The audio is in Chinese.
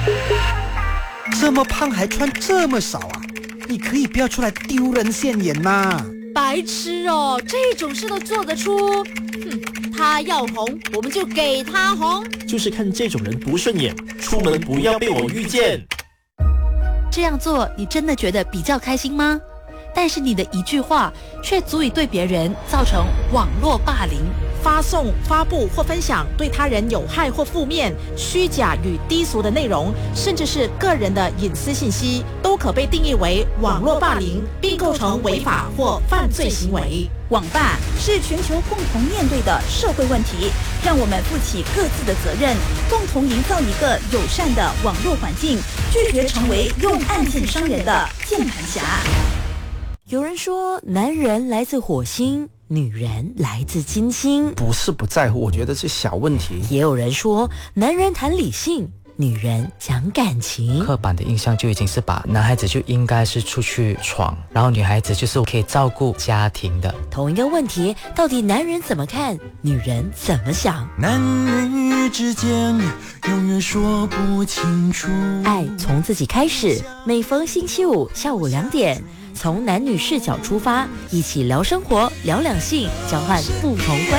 这么胖还穿这么少啊？你可以不要出来丢人现眼嘛！ 白痴哦，这种事都做得出？他要红，我们就给他红。 就是看这种人不顺眼，出门不要被我遇见。 这样做，你真的觉得比较开心吗？但是你的一句话，却足以对别人造成网络霸凌。 发送、发布或分享对他人有害或负面、虚假与低俗的内容，甚至是个人的隐私信息，都可被定义为网络霸凌，并构成违法或犯罪行为。 网霸是全球共同面对的社会问题，让我们负起各自的责任，共同营造一个友善的网络环境，拒绝成为用案件伤人的键盘侠。 有人说，男人来自火星，女人来自金星。 不是不在乎，我觉得是小问题。 也有人说，男人谈理性，女人讲感情。 刻板的印象就已经是把男孩子就应该是出去闯，然后女孩子就是可以照顾家庭的。 同一个问题，到底男人怎么看，女人怎么想？ 男女之间永远说不清楚。 爱从自己开始，每逢星期五下午2点，从男女视角出发，一起聊生活，聊两性，交换不同观